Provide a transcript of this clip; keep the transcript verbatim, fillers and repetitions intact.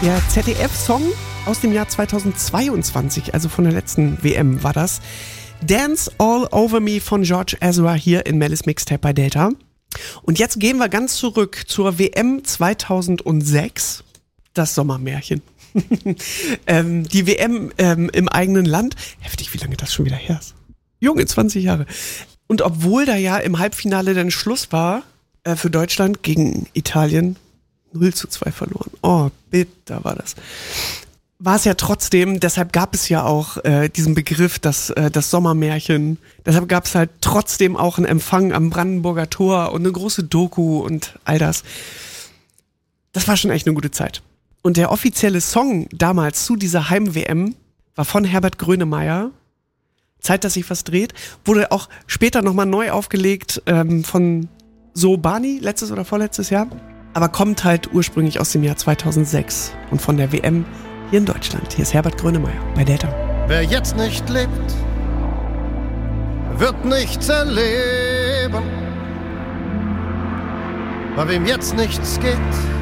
Der Z D F-Song aus dem Jahr zweitausendzweiundzwanzig, also von der letzten W M war das. Dance All Over Me von George Ezra hier in Mel's Mixtape bei Delta. Und jetzt gehen wir ganz zurück zur W M zweitausendsechs. Das Sommermärchen. ähm, die W M ähm, im eigenen Land. Heftig, wie lange das schon wieder her ist. Junge, zwanzig Jahre. Und obwohl da ja im Halbfinale dann Schluss war, äh, für Deutschland gegen Italien, null zu zwei verloren. Oh, bitter war das. War es ja trotzdem, deshalb gab es ja auch äh, diesen Begriff, das, äh, das Sommermärchen. Deshalb gab es halt trotzdem auch einen Empfang am Brandenburger Tor und eine große Doku und all das. Das war schon echt eine gute Zeit. Und der offizielle Song damals zu dieser Heim-W M war von Herbert Grönemeyer. Zeit, dass sich was dreht. Wurde auch später nochmal neu aufgelegt ähm, von So Bani, letztes oder vorletztes Jahr. Aber kommt halt ursprünglich aus dem Jahr zweitausendsechs und von der W M hier in Deutschland. Hier ist Herbert Grönemeyer bei Delta. Wer jetzt nicht lebt, wird nichts erleben. Bei wem jetzt nichts geht,